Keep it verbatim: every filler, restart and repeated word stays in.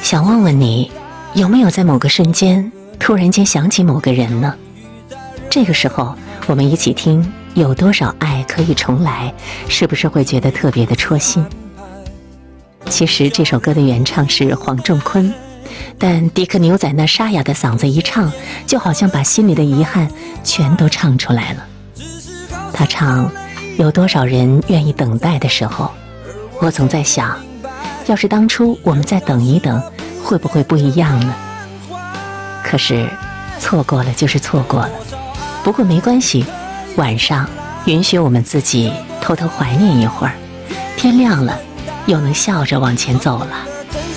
想问问你，有没有在某个瞬间突然间想起某个人呢？这个时候我们一起听《有多少爱可以重来》，是不是会觉得特别的戳心？其实这首歌的原唱是黄仲坤，但迪克牛仔那沙哑的嗓子一唱，就好像把心里的遗憾全都唱出来了。他唱，有多少人愿意等待的时候，我总在想，要是当初我们再等一等，会不会不一样呢？可是错过了就是错过了，不过没关系，晚上允许我们自己偷偷怀念一会儿，天亮了又能笑着往前走了。